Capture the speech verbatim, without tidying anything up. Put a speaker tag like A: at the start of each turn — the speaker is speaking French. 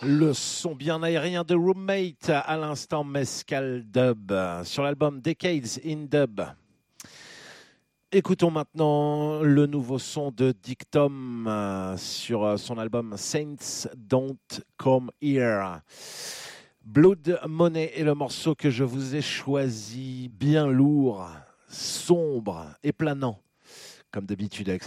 A: Le son bien aérien de Roommate, à l'instant Mescal Dub, sur l'album Decades in Dub. Écoutons maintenant le nouveau son de Dictum euh, sur son album Saints Don't Come Here. Blood Money est le morceau que je vous ai choisi, bien lourd, sombre et planant, comme d'habitude avec